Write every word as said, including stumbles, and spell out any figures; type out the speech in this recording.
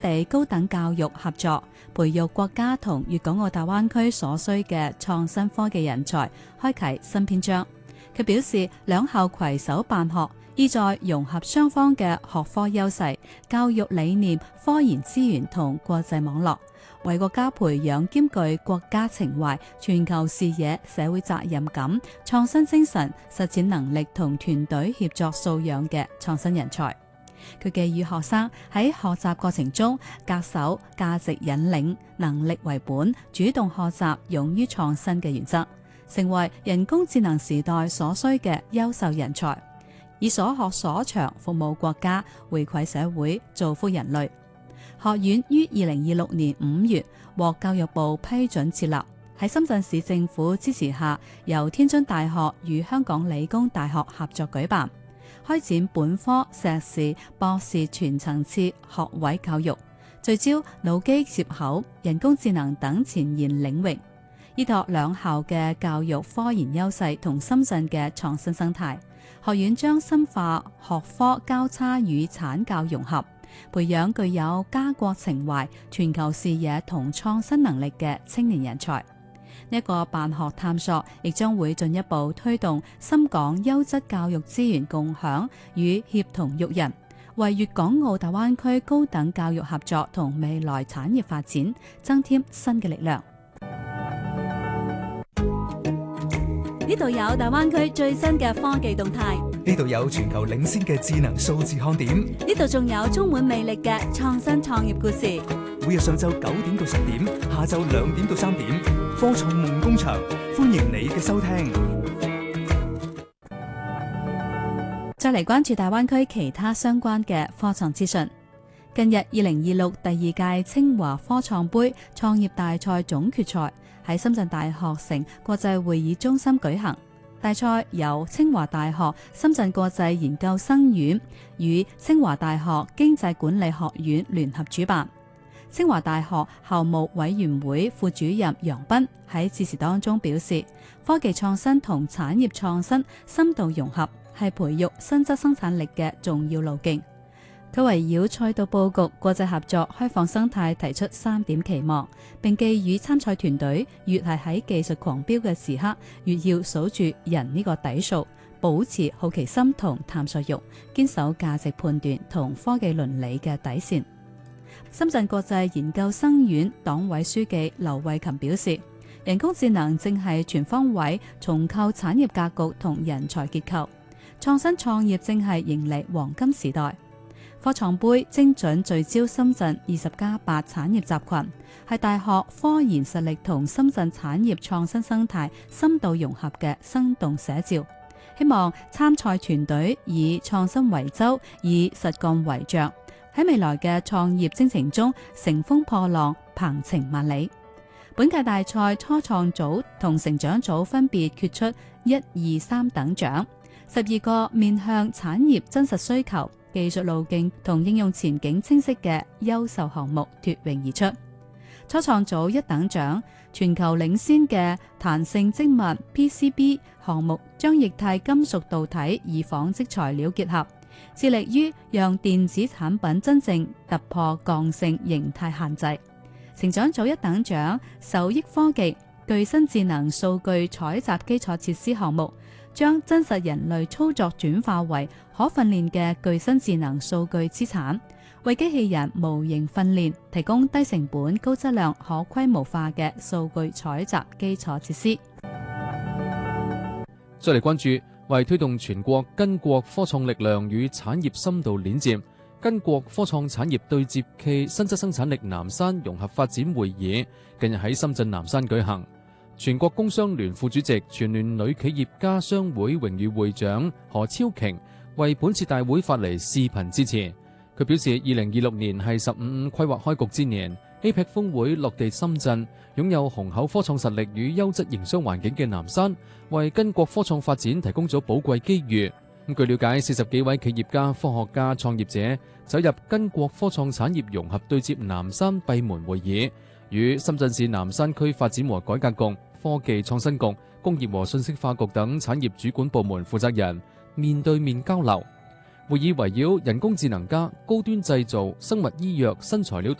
地高等教育合作，培育國家同粵港澳大灣區所需嘅創新科技人才，開啟新篇章。佢表示，兩校攜手辦學，意在融合雙方嘅學科優勢、教育理念、科研資源同國際網絡，為國家培養兼具國家情懷、全球視野、社會責任感、創新精神、實踐能力同團隊協作素養嘅創新人才。佢寄語學生喺學習過程中恪守價值引領、能力為本、主動學習、勇於創新嘅原則，成為人工智能時代所需嘅優秀人才，以所學所長服務國家、回饋社會、造福人類。學院於二零二六年五月獲教育部批准設立，喺深圳市政府支持下，由天津大學與香港理工大學合作舉辦，開展本科、碩士、博士全層次學位教育，聚焦腦機接口、人工智能等前沿領域，依託兩校嘅教育科研優勢同深圳嘅創新生態，學院將深化學科交叉與產教融合，培養具有家國情懷、全球視野同創新能力嘅青年人才。呢一個辦學探索亦將會進一步推動深港優質教育資源共享與協同育人，為粵港澳大灣區高等教育合作同未來產業發展增添新嘅力量。呢度有大灣區最新嘅科技動態， 呢度有全球領先嘅智能數字看點， 呢度仲有充滿魅力嘅創新創業故事。 每日上晝九點到十點，下晝兩點到三點，科創夢工場，歡迎你嘅收聽。 再嚟關注大灣區其他相關嘅科創資訊。近日，二零二六第二屆清華科創盃創業大賽總決賽喺深圳大學城國際會議中心舉行。大賽由清華大學深圳國際研究生院與清華大學經濟管理學院聯合主辦。清華大學校務委員會副主任楊斌喺致辭當中表示，科技創新同產業創新深度融合係培育新質生產力嘅重要路徑。佢圍繞賽道佈局、國際合作、開放生態提出三點期望，並寄予參賽團隊越係喺技術狂飆嘅時刻，越要數住人呢個底數，保持好奇心同探索欲，堅守價值判斷同科技倫理嘅底線。深圳國際研究生院黨委書記劉慧琴表示，人工智能正係全方位重構產業格局同人才結構，創新創業正係迎嚟黃金時代。科創盃精準聚焦深圳二十加八產業集群，係大學科研實力同深圳產業創新生態深度融合嘅生動寫照。希望參賽團隊以創新為舟，以實幹為著，喺未來嘅創業征程中乘風破浪，鵬程萬里。本屆大賽初創組同成長組分別決出一、二、三等獎，十二個面向產業真實需求、技術路徑同應用前景清晰嘅優秀項目脫穎而出。初創組一等獎，全球領先嘅彈性織物 P C B 項目，將液態金屬導體以紡織材料結合，致力於讓電子產品真正突破剛性形態限制。成長組一等獎，受益科技具身智能數據採集基礎設施項目，將真實人類操作轉化為可訓練嘅具身智能數據資產，為機器人模型訓練提供低成本、高質量、可規模化嘅數據採集基礎設施。 再嚟關注，為推動全國巾幗科創力量與產業深度鏈接，巾幗科創產業對接暨新質生產力南山融合發展會議近日喺深圳南山舉行。全國工商聯副主席、全聯女企業家商會榮譽會長何超瓊為本次大會發嚟視頻致辭。佢表示，二零二六年係十五五規劃開局之年 ，A P E C 峰會落地深圳，擁有雄厚科創實力與優質營商環境嘅南山，為巾幗科創發展提供咗寶貴機遇。咁據了解，四十幾位企業家、科學家、創業者走入巾幗科創產業融合對接南山閉門會議，與深圳市南山區發展和改革局、科技創新局、工業和信息化局等產業主管部門負責人面對面交流。 會議圍繞人工智能加高端製造、生物醫藥、新材料